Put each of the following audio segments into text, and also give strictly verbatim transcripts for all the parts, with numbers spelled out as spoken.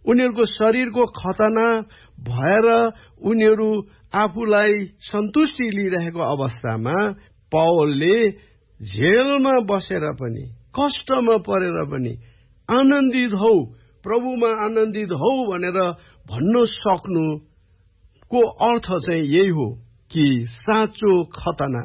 उनीहरूको शरीरको खतना भएर उनीहरू आफूलाई सन्तुष्टि लिइरहेको अवस्थामा पौलले जेलमा बसेर पनि कष्टमा परेर पनि आनन्दित हौ, प्रभुमा आनन्दित हौ भनेर भन्न सक्नुको अर्थ चाहिँ यही हो कि साँचो खतना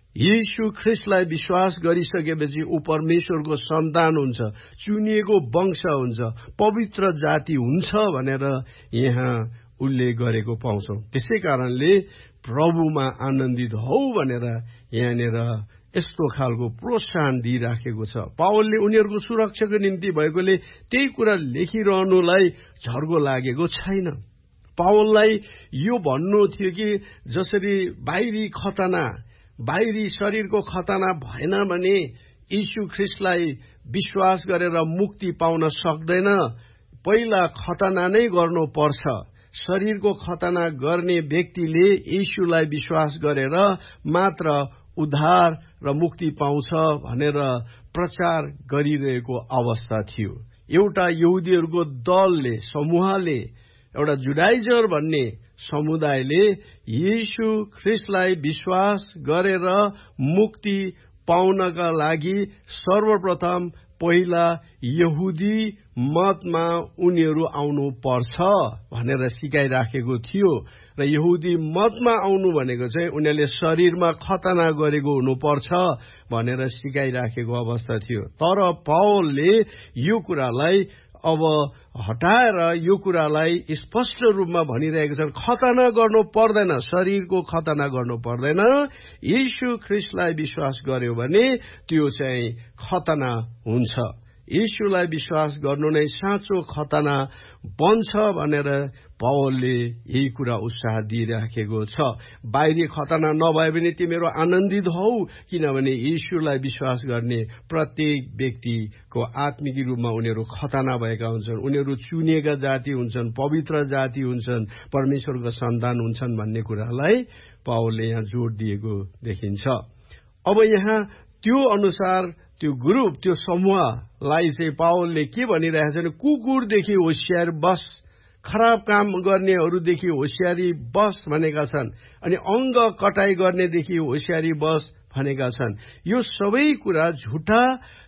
येशू ख्रिस्टलाई विश्वास गरिसकेपछि ऊ परमेश्वरको सन्तान हुन्छ, चुनिएको वंश हुन्छ, पवित्र जाति हुन्छ भनेर यहाँ उल्लेख गरेको पाउँछौं। त्यसै कारणले प्रभुमा आनन्दित हौ भनेर यहाँनिर यस्तो खालको प्रोत्साहन दिइराखेको छ। पावलले उनीहरूको सुरक्षाको निम्ति भएकोले त्यही कुरा लेखिरहनुलाई झर्को लागेको छैन। पावललाई यो भन्नु थियो कि जसरी बाहिरी खतना, बाहिरी शरीरको खतना भएन भने यीशु ख्रिस्टलाई विश्वास गरेर मुक्ति पाउन सक्दैन, पहिला खतना नै गर्नुपर्छ। शरीरको खतना गर्ने व्यक्तिले यीशुलाई विश्वास गरेर मात्र उद्धार र मुक्ति पाउँछ भनेर प्रचार गरिरहेको अवस्था थियो। एउटा यहुदीहरूको दलले, समूहले, एउटा जुडाइजर भन्ने समुदायले येशू ख्रिस्टलाई विश्वास गरेर मुक्ति पाउनका लागि सर्वप्रथम पहिला यहुदी मतमा उनीहरू आउनु पर्छ भनेर सिकाइराखेको थियो। र यहुदी मतमा आउनु भनेको चाहिँ उनीहरूले शरीरमा खतना गरेको हुनुपर्छ भनेर सिकाइराखेको अवस्था थियो। तर पावलले यो कुरालाई अब हटाएर यो कुरालाई स्पष्ट रूपमा भनिरहेको छन्, खतना गर्नु पर्दैन, शरीरको खतना गर्नु पर्दैन। येशू ख्रिस्टलाई विश्वास गर्यो भने त्यो चाहिँ खतना हुन्छ। येशूलाई विश्वास गर्नु नै साँचो खतना बन्छ भनेर पावलले यही कुरा उत्साह दिइराखेको छ। बाहिरी खतना नभए पनि तिमीहरू आनन्दित हौ, किनभने येशूलाई विश्वास गर्ने प्रत्येक व्यक्तिको आत्मिक रूपमा उनीहरू खतना भएका हुन्छन्, उनीहरू चुनिएका जाति हुन्छन्, पवित्र जाति हुन्छन्, परमेश्वरको सन्तान हुन्छन् भन्ने कुरालाई पावलले यहाँ जोड दिएको देखिन्छ। अब यहाँ त्यो अनुसार त्यो ग्रुप, त्यो समूहलाई चाहिँ पावलले के भनिरहेछ भने कुकुरदेखि होशियार बस, खराब काम गर्नेहरूदेखि होशियारी बस भनेका छन्, अनि अंग कटाई गर्नेदेखि होशियारी बस भनेका छन्। यो सबै कुरा झुटा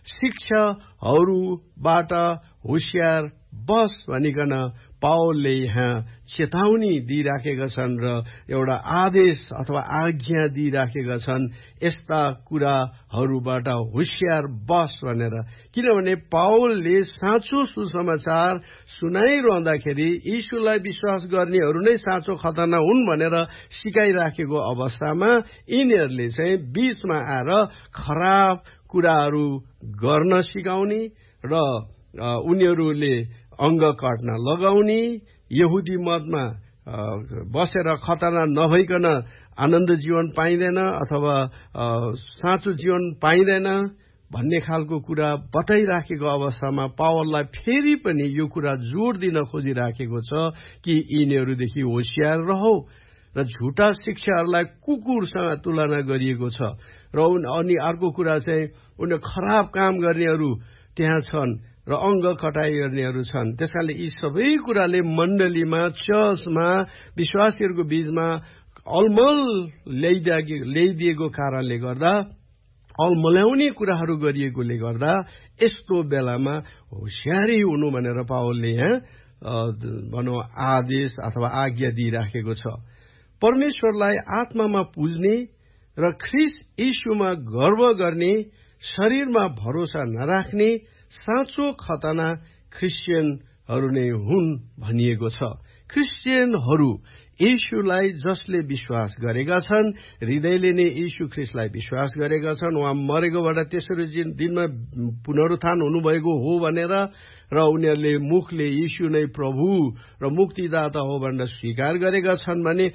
शिक्षाहरूबाट होशियार बस भनिकन पावलले यहाँ चेतावनी दिइराखेका छन् र एउटा आदेश अथवा आज्ञा दिइराखेका छन् यस्ता कुराहरूबाट होशियार बस भनेर। किनभने पावलले साँचो सुसमाचार सुनाइरहँदाखेरि यीशुलाई विश्वास गर्नेहरू नै साँचो खतना हुन् भनेर सिकाइराखेको अवस्थामा यिनीहरूले चाहिँ बीचमा आएर खराब कुराहरू गर्न सिकाउने र उनीहरूले अंग काट्न लगाउने, यहुदी मतमा बसेर खतना नभइकन आनन्द जीवन पाइँदैन अथवा साँचो जीवन पाइँदैन भन्ने खालको कुरा बताइराखेको अवस्थामा पावललाई फेरि पनि यो कुरा जोड दिन खोजिराखेको छ कि यिनीहरूदेखि होशियार रहौ र झुटा शिक्षाहरूलाई कुकुरसँग तुलना गरिएको छ। र अनि अर्को कुरा चाहिँ उनीहरू खराब काम गर्नेहरू त्यहाँ छन् र अंग कटाई गर्नेहरू छन्। त्यसकारणले यी सबै कुराले मण्डलीमा, चर्चमा, विश्वासीहरूको बीचमा अलमल ल्याइदिएको कारणले गर्दा, अलमल्याउने कुराहरू गरिएकोले गर्दा यस्तो बेलामा होशियारी हुनु भनेर पावलले यहाँ भनौँ आदेश अथवा आज्ञा दिइराखेको छ। परमेश्वरलाई आत्मामा पुज्ने र ख्रिस्ट यीशुमा गर्व गर्ने, शरीरमा भरोसा नराख्ने साँचो खतना क्रिस्चियनहरू नै हुन् भनिएको छ। क्रिस्चियनहरू यीशुलाई जसले विश्वास गरेका छन्, हृदयले नै यीशु ख्रिस्टलाई विश्वास गरेका छन्, उहाँ मरेकोबाट तेस्रो दिनमा पुनरुत्थान हुनुभएको हो भनेर र उनीहरूले मुखले यीशु नै प्रभु र मुक्तिदाता हो भनेर स्वीकार गरेका छन् भने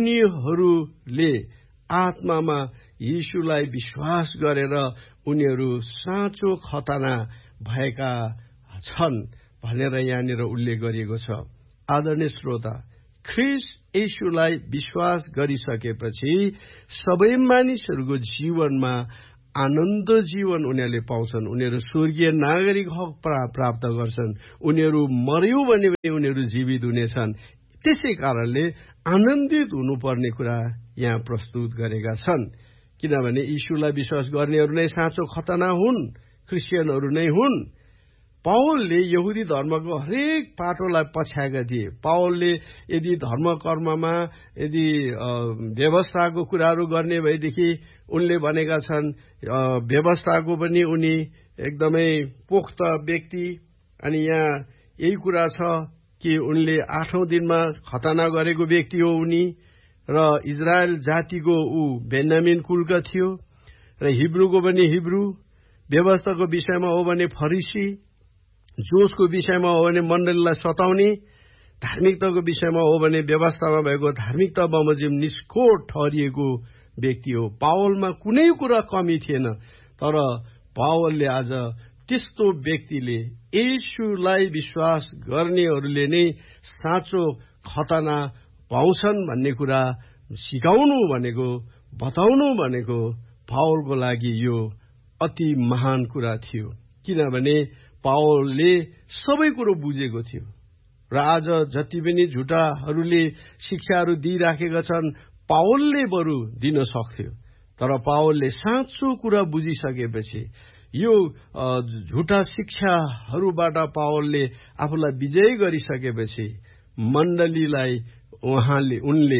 उनीहरूले आत्मामा यीशुलाई विश्वास गरेर उनीहरू साँचो खतना भएका छन् भनेर यहाँनिर उल्लेख गरिएको छ। आदरणीय श्रोता, ख्रिस्ट यीशुलाई विश्वास गरिसकेपछि सबै मानिसहरूको जीवनमा आनन्द जीवन उनीहरूले पाउँछन्, उनीहरू स्वर्गीय नागरिक हक प्राप्त गर्छन्, उनीहरू मर्यो भने पनि उनीहरू जीवित हुनेछन्। त्यसै कारणले आनन्दित हुनुपर्ने कुरा यहाँ प्रस्तुत गरेका छन्, किनभने यीशुलाई विश्वास गर्नेहरू नै साँचो खतना हुन्, क्रिस्चियनहरू नै हुन्। पावलले यहुदी धर्मको हरेक पाटोलाई पछ्याएका थिए। पावलले यदि धर्म कर्ममा यदि व्यवस्थाको कुराहरू गर्ने भएदेखि उनले भनेका छन् व्यवस्थाको पनि उनी एकदमै पोख्त व्यक्ति। अनि यहाँ यही कुरा छ कि उनले आठौं दिनमा खतना गरेको व्यक्ति हो उनी, र इजरायल जातिको ऊ बेन्यामिन कुलका थियो, र हिब्रूको पनि हिब्रू, व्यवस्थाको विषयमा हो भने फरिसी, जोशको विषयमा हो भने मण्डलीलाई सताउने, धार्मिकताको विषयमा हो भने व्यवस्थामा भएको धार्मिकता बमोजिम निष्कोट ठहरिएको व्यक्ति हो। पावलमा कुनै कुरा कमी थिएन, तर पावलले आज त्यस्तो व्यक्तिले येशूलाई विश्वास गर्नेहरूले नै साँचो खतना पाउँछन् भन्ने कुरा सिकाउनु भनेको, बताउनु भनेको पावलको लागि यो अति महान कुरा थियो, किनभने पावलले सबै कुरो बुझेको थियो। र आज जति पनि झुटाहरूले शिक्षाहरू दिइराखेका छन् पावलले बरु दिन सक्थ्यो, तर पावलले साँचो कुरा बुझिसकेपछि यो झुटा शिक्षाहरूबाट पावलले आफूलाई विजय गरिसकेपछि मण्डलीलाई उहाँले उनले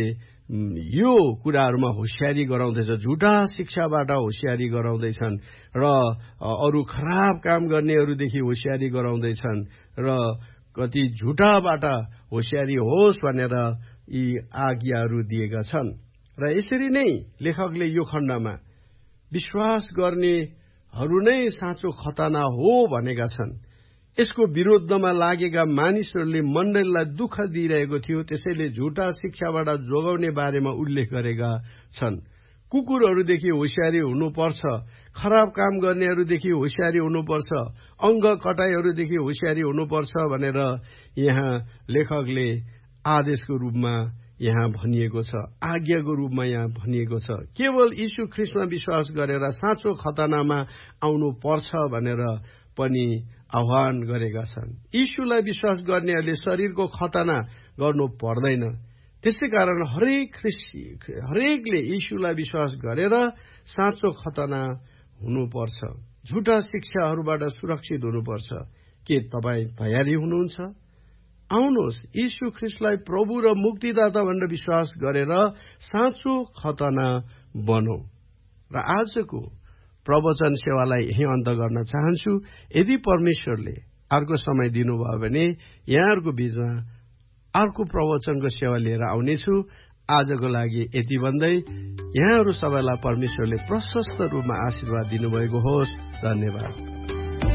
यो कुराहरूमा होसियारी गराउँदैछ, झुटा शिक्षाबाट होसियारी गराउँदैछन् र अरू खराब काम गर्नेहरूदेखि होसियारी गराउँदैछन् र कति झुटाबाट होसियारी होस् भनेर यी आज्ञाहरू दिएका छन्। र यसरी नै लेखकले यो खण्डमा विश्वास गर्नेहरू नै साँचो खतना हो भनेका छन्। यसको विरोधमा लागेका मानिसहरूले मण्डलीलाई दुःख दिइरहेको थियो, त्यसैले झुटा शिक्षाबाट जोगाउने बारेमा उल्लेख गरेका छन्। कुकुरहरूदेखि होसियारी हुनुपर्छ, खराब काम गर्नेहरूदेखि होसियारी हुनुपर्छ, अङ्ग कटाइहरूदेखि होसियारी हुनुपर्छ भनेर यहाँ लेखकले आदेशको रूपमा यहाँ भनिएको छ, आज्ञाको रूपमा यहाँ भनिएको छ। केवल यीशु ख्रीष्टमा विश्वास गरेर साँचो खतनामा आउनु पर्छ भनेर पनि आह्वान गरेका छन्। यीशुलाई विश्वास गर्नेहरूले शरीरको खतना गर्नु पर्दैन। त्यसै कारण हरेक ख्रिस्टी हरेकले यीशुलाई विश्वास गरेर साँचो खतना हुनुपर्छ, झुटा शिक्षाहरूबाट सुरक्षित हुनुपर्छ। के तपाईँ तयारी हुनुहुन्छ? आउनुहोस्, यीशु ख्रीष्टलाई प्रभु र मुक्तिदाता भनेर विश्वास गरेर साँचो खतना बनौं। र आजको प्रवचन सेवालाई यही अन्त गर्न चाहन्छु। यदि परमेश्वरले अर्को समय दिनुभयो भने यहाँहरूको बीचमा अर्को प्रवचनको सेवा लिएर आउनेछु। आजको लागि यति भन्दै यहाँहरू सबैलाई परमेश्वरले प्रशस्त रूपमा आशीर्वाद दिनुभएको होस्। धन्यवाद।